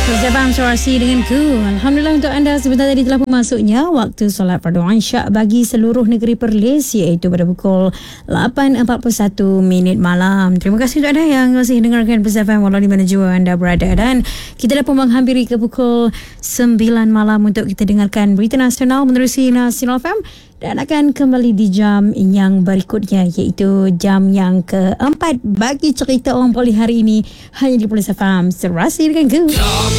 Bersama Surasi dengan ku. Alhamdulillah untuk anda sebentar tadi telah pun masuknya waktu solat fardu Isyak bagi seluruh negeri Perlis, iaitu pada pukul 8.41 malam. Terima kasih untuk anda yang masih dengarkan Bersama walau di mana jua anda berada, dan kita dah pun menghampiri ke pukul 9 malam untuk kita dengarkan berita nasional menerusi Nasional FM, dan akan kembali di jam yang berikutnya, iaitu jam yang keempat bagi cerita orang Poli hari ini hanya di Bersama Surasi dengan ku.